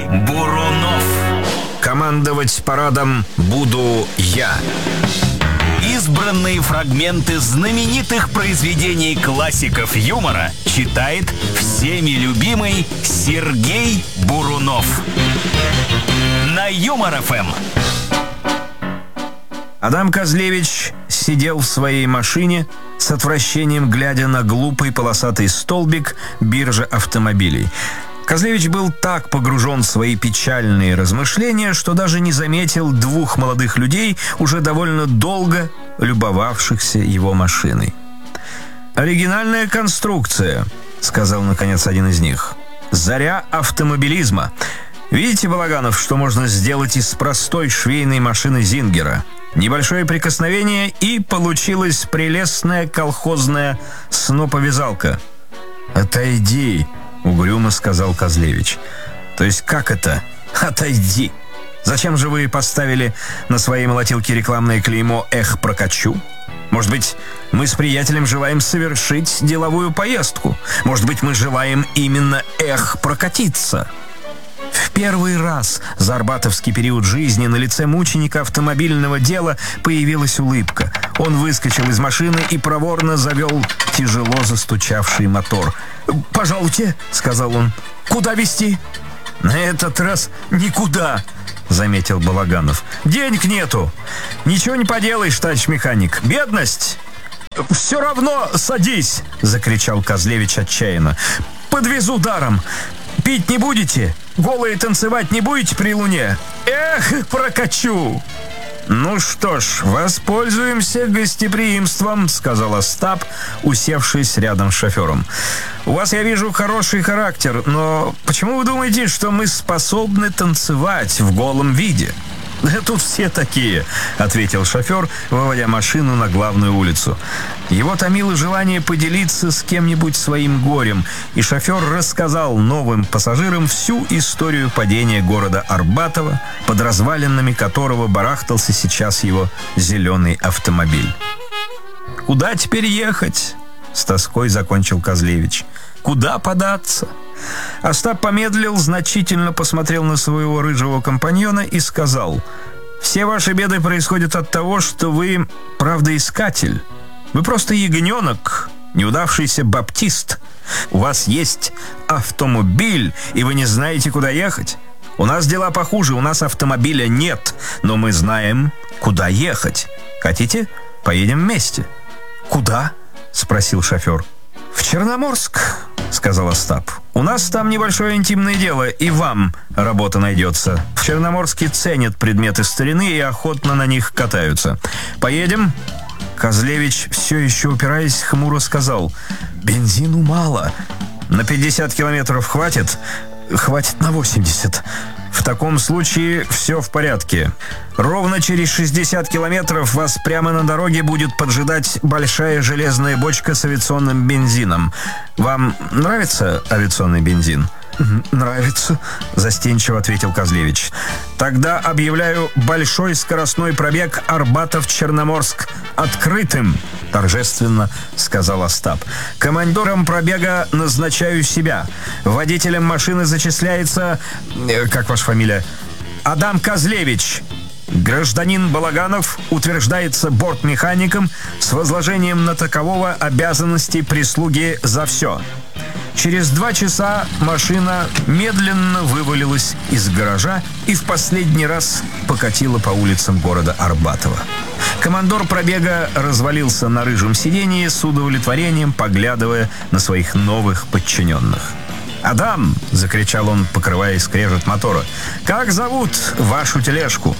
Бурунов. Командовать парадом буду я. Избранные фрагменты знаменитых произведений классиков юмора читает всеми любимый Сергей Бурунов. На Юмор-ФМ. Адам Козлевич сидел в своей машине с отвращением, глядя на глупый полосатый столбик биржи автомобилей. Козлевич был так погружен в свои печальные размышления, что даже не заметил двух молодых людей, уже довольно долго любовавшихся его машиной. «Оригинальная конструкция», — сказал наконец один из них. «Заря автомобилизма. Видите, Балаганов, что можно сделать из простой швейной машины Зингера? Небольшое прикосновение, и получилась прелестная колхозная сноповязалка». «Отойди», — угрюмо сказал Козлевич. «То есть как это? Отойди? Зачем же вы поставили на своей молотилке рекламное клеймо «Эх, прокачу»? Может быть, мы с приятелем желаем совершить деловую поездку? Может быть, мы желаем именно «Эх, прокатиться»?» В первый раз за арбатовский период жизни на лице мученика автомобильного дела появилась улыбка. Он выскочил из машины и проворно завел тяжело застучавший мотор. «Пожалуйте», — сказал он, — «куда везти?» «На этот раз никуда», — заметил Балаганов. «Денег нету. Ничего не поделаешь, товарищ механик. Бедность». «Все равно садись», — закричал Козлевич отчаянно. «Подвезу даром. Пить не будете? Голые танцевать не будете при луне? Эх, прокачу!» «Ну что ж, воспользуемся гостеприимством», — сказал Остап, усевшись рядом с шофером. «У вас, я вижу, хороший характер, но почему вы думаете, что мы способны танцевать в голом виде?» «Да тут все такие», — ответил шофер, выводя машину на главную улицу. Его томило желание поделиться с кем-нибудь своим горем, и шофер рассказал новым пассажирам всю историю падения города Арбатова, под развалинами которого барахтался сейчас его зеленый автомобиль. «Куда теперь ехать?» — с тоской закончил Козлевич. «Куда податься?» Остап помедлил, значительно посмотрел на своего рыжего компаньона и сказал: «Все ваши беды происходят от того, что вы правдоискатель. Вы просто ягненок, неудавшийся баптист. У вас есть автомобиль, и вы не знаете, куда ехать. У нас дела похуже, у нас автомобиля нет, но мы знаем, куда ехать. Хотите, поедем вместе?» «Куда?» — спросил шофер. «В Черноморск», — сказал Остап. «У нас там небольшое интимное дело, и вам работа найдется. В Черноморске ценят предметы старины и охотно на них катаются. Поедем?» Козлевич, все еще упираясь, хмуро сказал: «Бензину мало. На 50 километров хватит?» «Хватит на 80. В таком случае все в порядке. Ровно через 60 километров вас прямо на дороге будет поджидать большая железная бочка с авиационным бензином. Вам нравится авиационный бензин?» «Нравится», — застенчиво ответил Козлевич. «Тогда объявляю большой скоростной пробег Арбатов-Черноморск открытым», — торжественно сказал Остап. «Командором пробега назначаю себя. Водителем машины зачисляется... Как ваша фамилия?» «Адам Козлевич. Гражданин Балаганов утверждается бортмехаником с возложением на такового обязанностей прислуги за все». Через 2 часа машина медленно вывалилась из гаража и в последний раз покатила по улицам города Арбатова. Командор пробега развалился на рыжем сиденье с удовлетворением, поглядывая на своих новых подчиненных. «Адам!» — закричал он, покрывая скрежет мотора. «Как зовут вашу тележку?»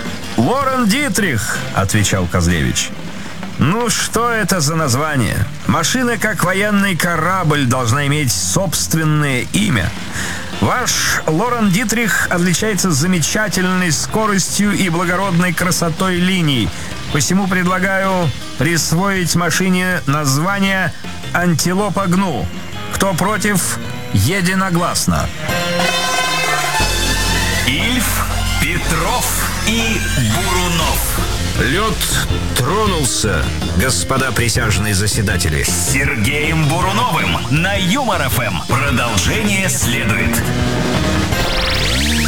«Лорен Дитрих!» — отвечал Козлевич. «Ну, что это за название? Машина, как военный корабль, должна иметь собственное имя. Ваш Лорен Дитрих отличается замечательной скоростью и благородной красотой линий. Посему предлагаю присвоить машине название «Антилопа Гну». Кто против, единогласно». Ильф, Петров и Бурунов. Лед тронулся, господа присяжные заседатели. С Сергеем Буруновым на Юмор-ФМ. Продолжение следует.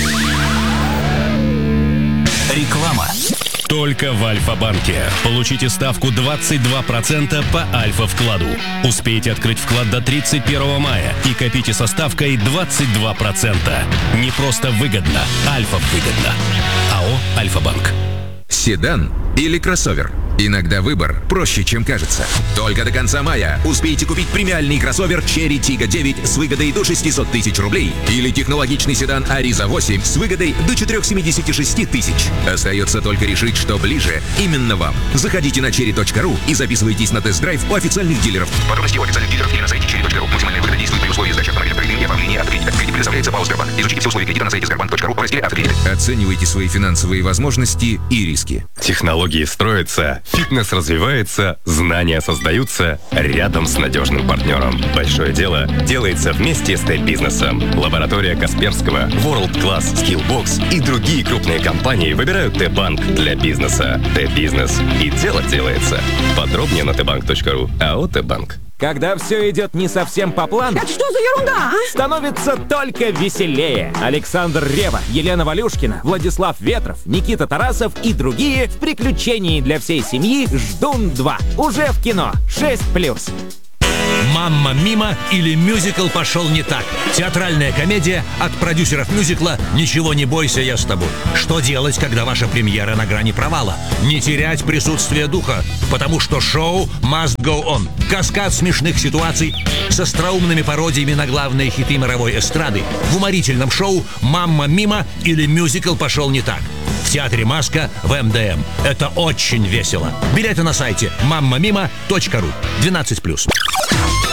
Только в Альфа-банке. Получите ставку 22% по Альфа-вкладу. Успейте открыть вклад до 31 мая и копите со ставкой 22%. Не просто выгодно, Альфа-выгодно. АО «Альфа-банк». Седан или кроссовер? Иногда выбор проще, чем кажется. Только до конца мая успейте купить премиальный кроссовер Cherry Tiggo 9 с выгодой до 600 тысяч рублей или технологичный седан Ariza 8 с выгодой до 476 тысяч. Остается только решить, что ближе именно вам. Заходите на cherry.ru и записывайтесь на тест-драйв у официальных дилеров. Подробности у официальных дилеров или на сайте cherry.ru. Максимальная выгода действует при условии сдачи автомобиля в кредит и оформления автокредита. Кредит предоставляется ПАО «Сбербанк». Изучите все условия кредита на сайте sberbank.ru в разделе «Автокредит». Оценивайте свои финансовые возможности и риски. Технологии строятся, фитнес развивается, знания создаются рядом с надежным партнером. Большое дело делается вместе с Т-бизнесом. Лаборатория Касперского, World Class, Skillbox и другие крупные компании выбирают Т-банк для бизнеса. Т-бизнес. И дело делается. Подробнее на tbank.ru. АО «Т-банк». Когда все идет не совсем по плану, Это что за ерунда, а? становится только веселее. Александр Ревва, Елена Валюшкина, Владислав Ветров, Никита Тарасов и другие в приключении для всей семьи «Ждун 2». Уже в кино. 6+. «Мамма Мима» или «Мюзикл пошел не так». Театральная комедия от продюсеров мюзикла «Ничего не бойся, я с тобой». Что делать, когда ваша премьера на грани провала? Не терять присутствие духа, потому что шоу must go on. Каскад смешных ситуаций с остроумными пародиями на главные хиты мировой эстрады в уморительном шоу «Мамма Мима» или «Мюзикл пошел не так». В театре «Маска» в МДМ. Это очень весело. Билеты на сайте mammamima.ru. 12+.